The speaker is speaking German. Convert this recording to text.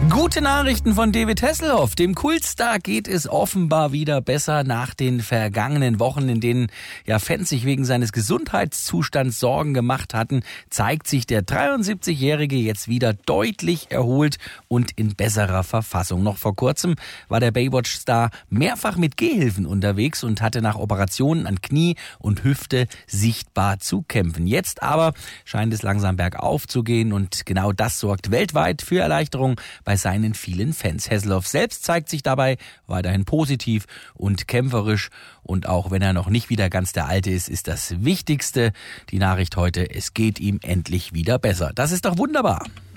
Gute Nachrichten von David Hasselhoff. Dem Kultstar geht es offenbar wieder besser nach den vergangenen Wochen, in denen Fans sich wegen seines Gesundheitszustands Sorgen gemacht hatten. Zeigt sich der 73-Jährige jetzt wieder deutlich erholt und in besserer Verfassung. Noch vor kurzem war der Baywatch-Star mehrfach mit Gehhilfen unterwegs und hatte nach Operationen an Knie und Hüfte sichtbar zu kämpfen. Jetzt aber scheint es langsam bergauf zu gehen und genau das sorgt weltweit für Erleichterung bei seinen vielen Fans. Hasselhoff selbst zeigt sich dabei weiterhin positiv und kämpferisch und auch wenn er noch nicht wieder ganz der Alte ist, ist das Wichtigste die Nachricht heute, es geht ihm endlich wieder besser. Das ist doch wunderbar.